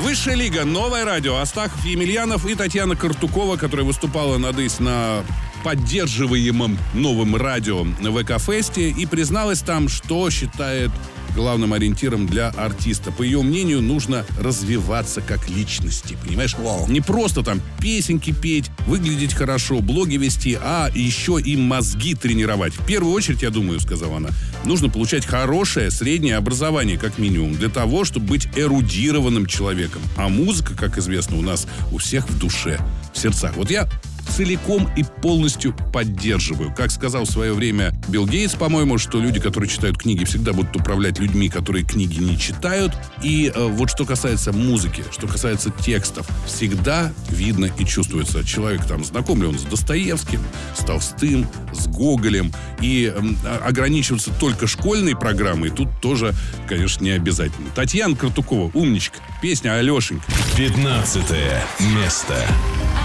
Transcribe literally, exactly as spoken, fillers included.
Высшая лига, новое радио. Астахов, Емельянов и Татьяна Картукова, которая выступала надысь на поддерживаемом новым радио ВК-фесте и призналась там, что считает главным ориентиром для артиста. По ее мнению, нужно развиваться как личности, понимаешь? Вау. Не просто там песенки петь, выглядеть хорошо, блоги вести, а еще и мозги тренировать. В первую очередь, я думаю, сказала она, нужно получать хорошее среднее образование, как минимум, для того, чтобы быть эрудированным человеком. А музыка, как известно, у нас у всех в душе, в сердцах. Вот я целиком и полностью поддерживаю. Как сказал в свое время Билл Гейтс, по-моему, что люди, которые читают книги, всегда будут управлять людьми, которые книги не читают. И э, вот что касается музыки, что касается текстов, всегда видно и чувствуется. Человек там, знаком ли он с Достоевским, с Толстым, с Гоголем. И э, ограничиваться только школьной программой тут тоже, конечно, не обязательно. Татьяна Картукова, умничка. Песня «Алешенька». пятнадцатое место.